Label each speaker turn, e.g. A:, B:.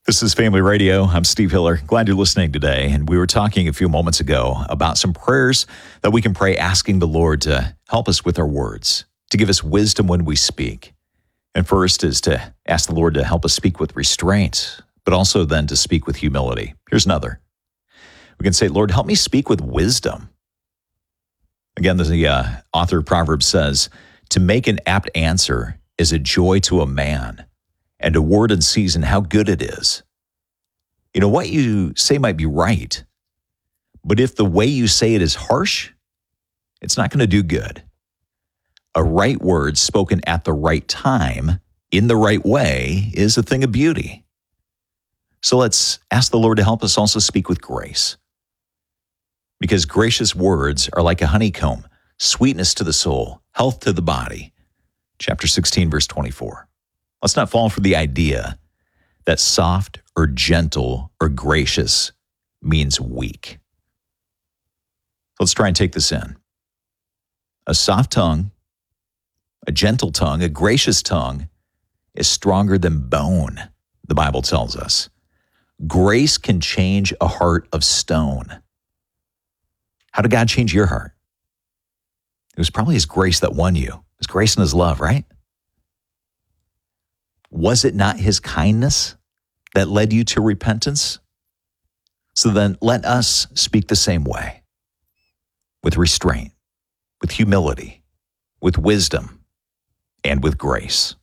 A: This is Family Radio. I'm Steve Hiller. Glad you're listening today. And we were talking a few moments ago about some prayers that we can pray asking the Lord to help us with our words, to give us wisdom when we speak. And first is to ask the Lord to help us speak with restraint, but also then to speak with humility. Here's another. We can say, Lord, help me speak with wisdom. Again, the author of Proverbs says, to make an apt answer is a joy to a man, and a word in season, how good it is. You know, what you say might be right, but if the way you say it is harsh, it's not going to do good. A right word spoken at the right time, in the right way, is a thing of beauty. So let's ask the Lord to help us also speak with grace. Because gracious words are like a honeycomb, sweetness to the soul, health to the body. Chapter 16, verse 24. Let's not fall for the idea that soft or gentle or gracious means weak. Let's try and take this in. A soft tongue, a gentle tongue, a gracious tongue is stronger than bone, the Bible tells us. Grace can change a heart of stone. How did God change your heart? It was probably His grace that won you. His grace and His love, right? Was it not His kindness that led you to repentance? So then let us speak the same way, with restraint, with humility, with wisdom, and with grace.